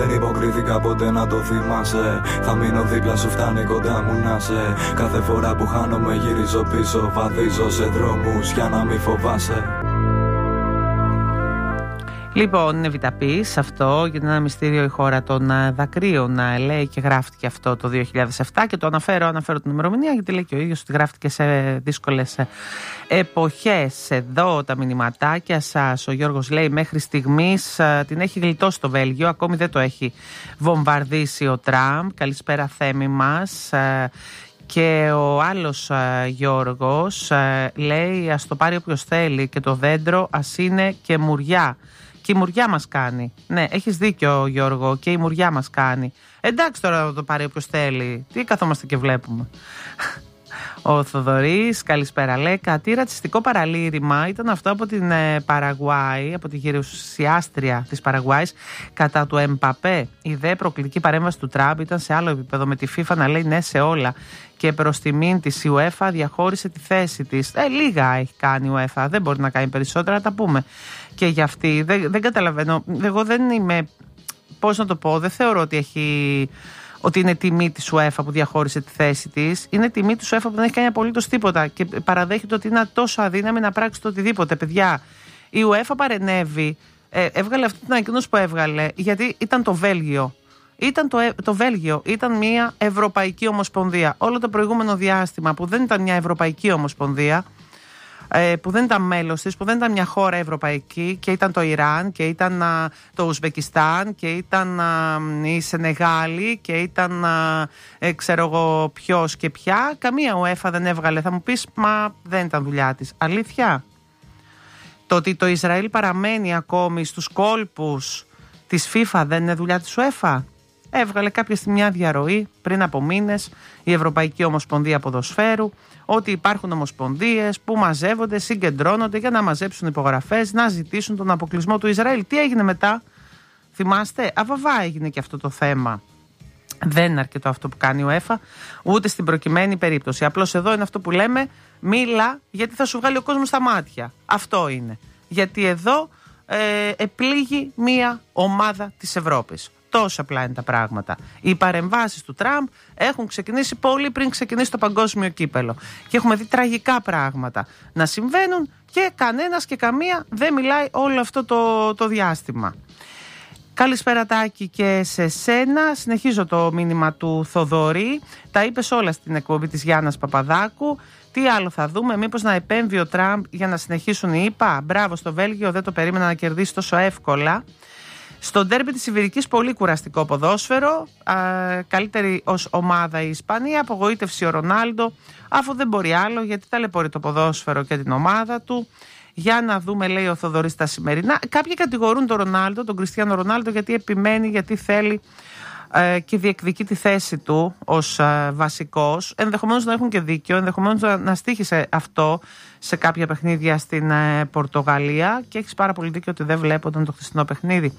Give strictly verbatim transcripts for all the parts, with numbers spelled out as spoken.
Δεν υποκρίθηκα ποτέ να το θυμάσαι. Θα μείνω δίπλα σου, φτάνει κοντά μου να σε. Κάθε φορά που χάνομαι γυρίζω πίσω. Βαδίζω σε δρόμους για να μη φοβάσαι. Λοιπόν, είναι βιταπής αυτό, γιατί είναι ένα μυστήριο η χώρα των δακρύων, λέει, και γράφτηκε αυτό το δύο χιλιάδες επτά και το αναφέρω, αναφέρω την ημερομηνία γιατί λέει και ο ίδιος ότι γράφτηκε σε δύσκολες εποχές. Εδώ τα μηνυματάκια σας, ο Γιώργος λέει μέχρι στιγμής την έχει γλιτώσει το Βέλγιο, ακόμη δεν το έχει βομβαρδίσει ο Τραμπ. Καλησπέρα Θέμη μας. Και ο άλλος uh, Γιώργος uh, λέει ας το πάρει όποιος θέλει και το δέντρο ας είναι και μουριά. Και η μουριά μας κάνει. Ναι, έχεις δίκιο Γιώργο, και η μουριά μας κάνει. Εντάξει τώρα να το πάρει όποιος θέλει. Τι καθόμαστε και βλέπουμε. Ο Θοδωρής, καλησπέρα, λέει κάτι ρατσιστικό παραλήρημα ήταν αυτό από την ε, Παραγουάη, από τη γερουσιάστρια της Παραγουάης κατά του Εμπαπέ. Η δε προκλητική παρέμβαση του Τραμπ ήταν σε άλλο επίπεδο, με τη FIFA να λέει ναι σε όλα και προς τιμήν της η UEFA διαχώρισε τη θέση της. Ε, λίγα έχει κάνει η UEFA, δεν μπορεί να κάνει περισσότερα, να τα πούμε και για αυτή. Δεν, δεν καταλαβαίνω, εγώ δεν είμαι, πώς να το πω, δεν θεωρώ ότι έχει... ότι είναι τιμή της UEFA που διαχώρισε τη θέση της. Είναι τιμή της UEFA που δεν έχει κάνει απολύτως τίποτα και παραδέχεται ότι είναι τόσο αδύναμη να πράξει το οτιδήποτε. Παιδιά, η UEFA παρενέβη, ε, έβγαλε αυτή την ανακοίνωση που έβγαλε, γιατί ήταν το Βέλγιο. Ήταν το, το Βέλγιο, ήταν μια Ευρωπαϊκή Ομοσπονδία. Όλο το προηγούμενο διάστημα που δεν ήταν μια Ευρωπαϊκή Ομοσπονδία, που δεν ήταν μέλος της, που δεν ήταν μια χώρα ευρωπαϊκή και ήταν το Ιράν και ήταν α, το Ουσβεκιστάν και ήταν α, η Σενεγάλη και ήταν α, ε, ξέρω εγώ ποιος και ποια, καμία UEFA δεν έβγαλε. Θα μου πεις, μα δεν ήταν δουλειά της. Αλήθεια. Το ότι το Ισραήλ παραμένει ακόμη στους κόλπους της FIFA δεν είναι δουλειά της UEFA. Έβγαλε κάποια στιγμή μια διαρροή πριν από μήνες η Ευρωπαϊκή Ομοσπονδία Ποδοσφαίρου ότι υπάρχουν ομοσπονδίες που μαζεύονται, συγκεντρώνονται για να μαζέψουν υπογραφές, να ζητήσουν τον αποκλεισμό του Ισραήλ. Τι έγινε μετά, θυμάστε, αβαβά έγινε και αυτό το θέμα. Δεν είναι αρκετό αυτό που κάνει η UEFA, ούτε στην προκειμένη περίπτωση. Απλώς εδώ είναι αυτό που λέμε, μίλα γιατί θα σου βγάλει ο κόσμος στα μάτια. Αυτό είναι. Γιατί εδώ ε, επλήγει μία ομάδα της Ευρώπης. Τόσο απλά είναι τα πράγματα. Οι παρεμβάσεις του Τραμπ έχουν ξεκινήσει πολύ πριν ξεκινήσει το παγκόσμιο κύπελο. Και έχουμε δει τραγικά πράγματα να συμβαίνουν και κανένας και καμία δεν μιλάει όλο αυτό το, το διάστημα. Καλησπέρα Τάκη και σε σένα. Συνεχίζω το μήνυμα του Θοδωρή. Τα είπες όλα στην εκπομπή της Γιάννας Παπαδάκου. Τι άλλο θα δούμε, μήπως να επέμβει ο Τραμπ για να συνεχίσουν οι ΗΠΑ. Μπράβο στο Βέλγιο, δεν το περίμενα να κερδίσει τόσο εύκολα. Στο ντέρμπι της Ιβηρικής πολύ κουραστικό ποδόσφαιρο, α, καλύτερη ως ομάδα η Ισπανία, απογοήτευση ο Ρονάλντο, αφού δεν μπορεί άλλο γιατί ταλαιπωρεί το ποδόσφαιρο και την ομάδα του. Για να δούμε, λέει ο Θοδωρής, τα σημερινά. Κάποιοι κατηγορούν τον Ρονάλντο, τον Κριστιάνο Ρονάλντο, γιατί επιμένει, γιατί θέλει ε, και διεκδικεί τη θέση του ως ε, βασικός. Ενδεχομένως να έχουν και δίκιο, ενδεχομένως να, να στοίχησε αυτό σε κάποια παιχνίδια στην ε, Πορτογαλία και έχεις πάρα πολύ δίκιο ότι δεν βλέπονταν το χθεσινό παιχνίδι.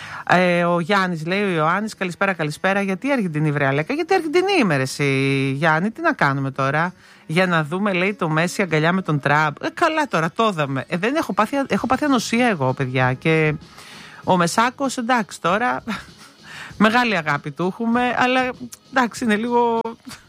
Ε, ο Γιάννης λέει, ο Ιωάννης, καλησπέρα, καλησπέρα. Γιατί η Αργεντινή, βρε Αλέκα, γιατί η Αργεντινή είμαι ρε εσύ, Γιάννη, τι να κάνουμε τώρα. Για να δούμε, λέει, το Μέση αγκαλιά με τον Τραμπ. Ε, καλά τώρα, το είδαμε. Ε, δεν έχω πάθει, έχω πάθει ανοσία εγώ, παιδιά. Και ο Μεσάκος, εντάξει τώρα, μεγάλη αγάπη του έχουμε, αλλά εντάξει, είναι λίγο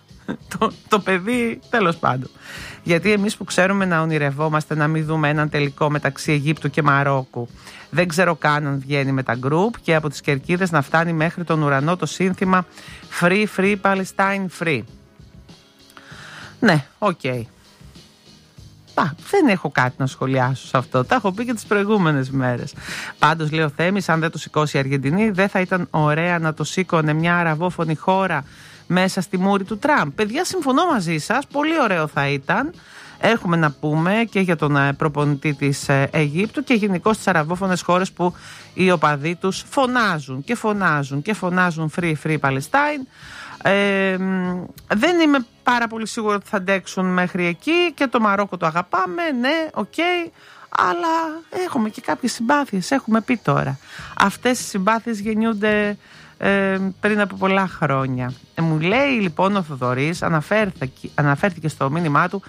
το, το παιδί, τέλος πάντων. Γιατί εμείς που ξέρουμε να ονειρευόμαστε να μην δούμε έναν τελικό μεταξύ Αιγύπτου και Μαρόκου, δεν ξέρω καν αν βγαίνει με τα γκρουπ και από τις κερκίδες να φτάνει μέχρι τον ουρανό το σύνθημα Free, Free, Palestine, Free. Ναι, οκ. Okay. Δεν έχω κάτι να σχολιάσω σε αυτό. Τα έχω πει και τις προηγούμενες μέρες. Πάντως, λέει ο Θέμης, αν δεν το σηκώσει η Αργεντινή, δεν θα ήταν ωραία να το σήκωνε μια αραβόφωνη χώρα μέσα στη μούρη του Τραμπ. Παιδιά, συμφωνώ μαζί σας. Πολύ ωραίο θα ήταν. Έχουμε να πούμε και για τον προπονητή της Αιγύπτου και γενικώς στις αραβόφωνες χώρες που οι οπαδοί τους φωνάζουν και φωνάζουν και φωνάζουν Free, Free Palestine. Ε, δεν είμαι πάρα πολύ σίγουρο ότι θα αντέξουν μέχρι εκεί και το Μαρόκο το αγαπάμε, ναι, οκ, okay, αλλά έχουμε και κάποιες συμπάθειες, έχουμε πει τώρα. Αυτές οι συμπάθειες γεννιούνται ε, πριν από πολλά χρόνια. Ε, μου λέει λοιπόν ο Θοδωρής, αναφέρθηκε, αναφέρθηκε στο μήνυμά του,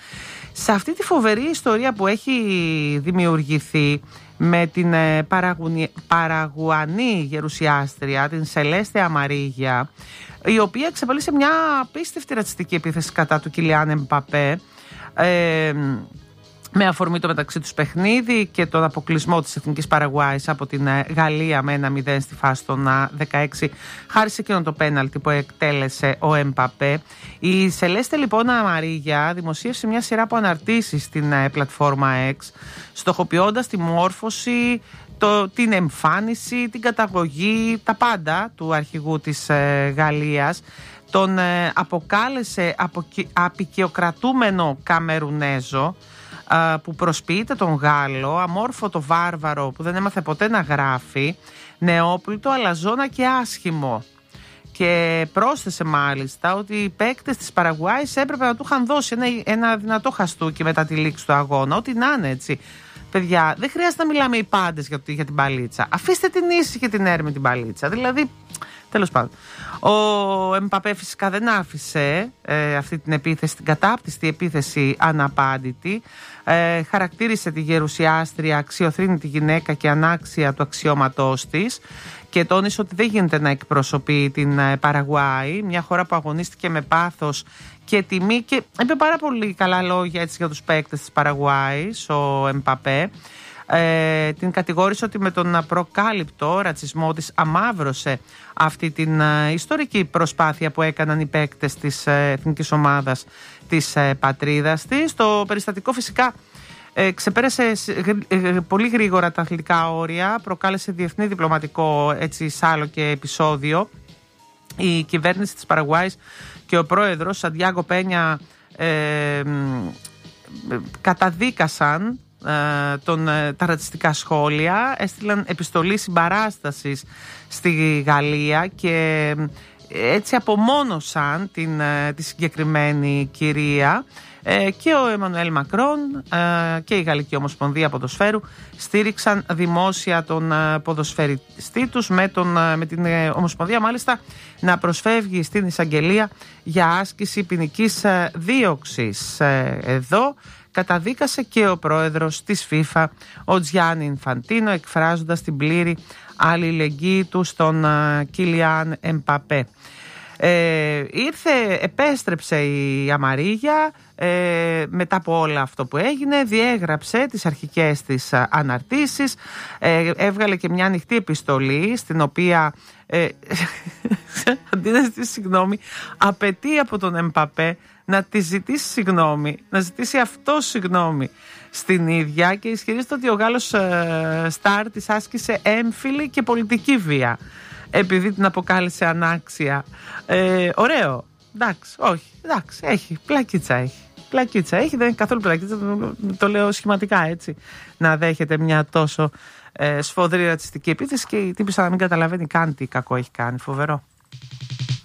Σε αυτή τη φοβερή ιστορία που έχει δημιουργηθεί με την Παραγουανή γερουσιάστρια, την Σελέστε Αμαρίγια, η οποία εξαπέλυσε μια απίστευτη ρατσιστική επίθεση κατά του Κιλιάν Εμπαπέ, ε, με αφορμή το μεταξύ τους παιχνίδι και τον αποκλεισμό της Εθνικής Παραγουάης από την Γαλλία με ένα μηδέν στη φάση των δεκαέξι, χάρη σε εκείνο το πέναλτι που εκτέλεσε ο Εμπαπέ. Η Σελέστε λοιπόν Αμαρίγια δημοσίευσε μια σειρά από αναρτήσεις στην πλατφόρμα X, στοχοποιώντας τη μόρφωση, το, την εμφάνιση, την καταγωγή, τα πάντα του αρχηγού της ε, Γαλλίας. Τον ε, αποκάλεσε απικιοκρατούμενο Καμερουνέζο, που προσποιείται τον Γάλλο, αμόρφωτο βάρβαρο που δεν έμαθε ποτέ να γράφει, νεόπλουτο, αλαζόνα και άσχημο. Και πρόσθεσε μάλιστα ότι οι παίκτες της Παραγουάης έπρεπε να του είχαν δώσει ένα, ένα δυνατό χαστούκι μετά τη λήξη του αγώνα, ό,τι να είναι, έτσι. Παιδιά, δεν χρειάζεται να μιλάμε οι πάντες για, για την μπαλίτσα. Αφήστε την ίση και την έρμη την μπαλίτσα. Δηλαδή, τέλος πάντων. Ο Εμπαπέ φυσικά δεν άφησε ε, αυτή την επίθεση, την κατάπτυστη επίθεση αναπάντητη. Ε, χαρακτήρισε τη γερουσιάστρια αξιοθρήνητη γυναίκα και ανάξια του αξιώματός της και τόνισε ότι δεν γίνεται να εκπροσωπεί την ε, Παραγουάη, μια χώρα που αγωνίστηκε με πάθος και τιμή, και είπε πάρα πολύ καλά λόγια έτσι για τους παίκτες της Παραγουάης ο Εμπαπέ. Ε, την κατηγόρησε ότι με τον προκάλυπτο ρατσισμό της αμαύρωσε αυτή την ε, ιστορική προσπάθεια που έκαναν οι παίκτες της ε, εθνικής ομάδας της ε, πατρίδας της. Το περιστατικό φυσικά ε, ξεπέρασε ε, ε, πολύ γρήγορα τα αθλητικά όρια, προκάλεσε διεθνή διπλωματικό έτσι, σάλο και επεισόδιο. Η κυβέρνηση της Παραγουάης και ο πρόεδρος Σαντιάγκο Πένια ε, ε, καταδίκασαν Τον, τα ρατσιστικά σχόλια, έστειλαν επιστολή συμπαράστασης στη Γαλλία και έτσι απομόνωσαν την, τη συγκεκριμένη κυρία, και ο Εμμανουέλ Μακρόν και η Γαλλική Ομοσπονδία Ποδοσφαίρου στήριξαν δημόσια τον ποδοσφαιριστή τους, με, τον, με την Ομοσπονδία μάλιστα να προσφεύγει στην εισαγγελία για άσκηση ποινικής δίωξης. Εδώ καταδίκασε και ο πρόεδρος της FIFA, ο Τζιάννι Ινφαντίνο, εκφράζοντας την πλήρη αλληλεγγύη του στον Κιλιάν Εμπαπέ. Ε, ήρθε, επέστρεψε η Αμαρίγια ε, μετά από όλο αυτό που έγινε, διέγραψε τις αρχικές της αναρτήσεις, ε, έβγαλε και μια ανοιχτή επιστολή στην οποία ε, αντί να ζητήσει συγγνώμη, απαιτεί από τον Εμπαπέ να τη ζητήσει συγγνώμη, να ζητήσει αυτό συγγνώμη στην ίδια, και ισχυρίζεται ότι ο Γάλλος ε, στάρ της άσκησε έμφυλη και πολιτική βία επειδή την αποκάλεσε ανάξια. Ε, ωραίο. Εντάξει, όχι. Εντάξει, έχει. Πλακίτσα έχει. Πλακίτσα έχει. Δεν είναι καθόλου πλακίτσα. Το, το λέω σχηματικά έτσι. Να δέχεται μια τόσο ε, σφοδρή ρατσιστική επίθεση και η τύπησα να μην καταλαβαίνει καν τι κακό έχει κάνει. Φοβερό.